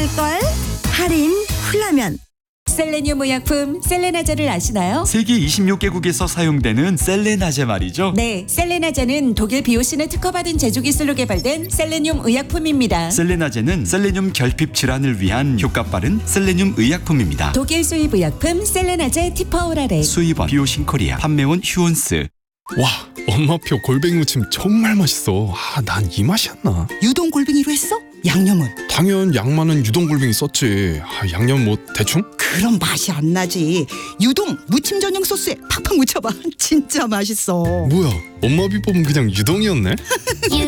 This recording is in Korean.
맛있을걸? 할인 훌라면. 셀레늄 의약품 셀레나제를 아시나요? 세계 26개국에서 사용되는 셀레나제 말이죠. 네, 셀레나제는 독일 비오신을 특허받은 제조 기술로 개발된 셀레늄 의약품입니다. 셀레나제는 셀레늄 결핍 질환을 위한 효과 빠른 셀레늄 의약품입니다. 독일 수입 의약품 셀레나제 티퍼오라렉. 수입원 비오신코리아, 판매원 휴온스. 와, 엄마표 골뱅이 무침 정말 맛있어. 난 이 맛이 안 나. 유동 골뱅이로 했어? 양념은? 당연 양만은 유동 골뱅이 썼지. 양념 뭐 대충? 그럼 맛이 안 나지. 유동 무침 전용 소스에 팍팍 묻혀봐. 진짜 맛있어. 뭐야, 엄마 비법은 그냥 유동이었네?